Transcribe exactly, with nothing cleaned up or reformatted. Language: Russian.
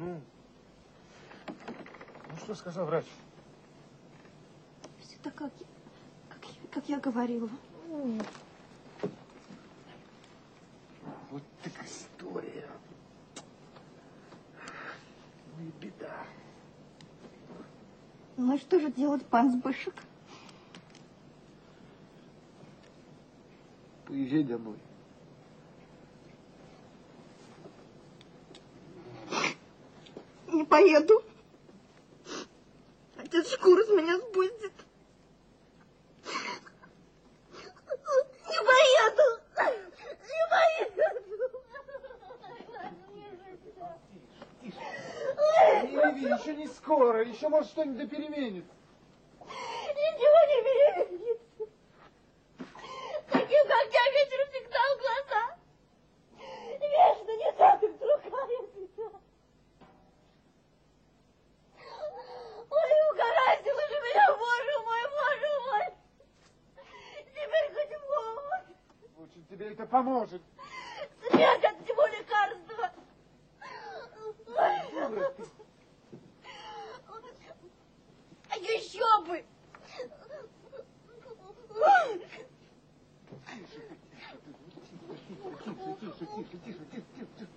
Ну, ну что сказал врач? Все так, как, как, я, как я говорила. Вот так история. Ну и беда. Ну и что же делать, пан Збышек? Поезжай домой. Не поеду. Отец шкуру с меня спустит. Не поеду. Не поеду. Тише, тише. Не реви, еще не скоро. Еще, может, что-нибудь да переменится. Ничего не переменится. Таким, как я, вечером всегда в глаза. Вечно не так, и другая беда. Ой, угораздило же меня, боже мой, боже мой. Теперь хоть помощь. Лучше тебе это поможет. Смерть от всего лекарства. Еще бы. Тише, тише, тише, тише, тише, тише, тише, тише, тише.